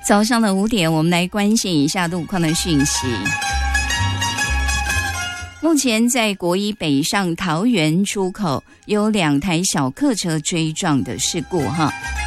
早上的5点，我们来关心一下路况的讯息。目前在国一北上桃园出口有2台小客车追撞的事故哈。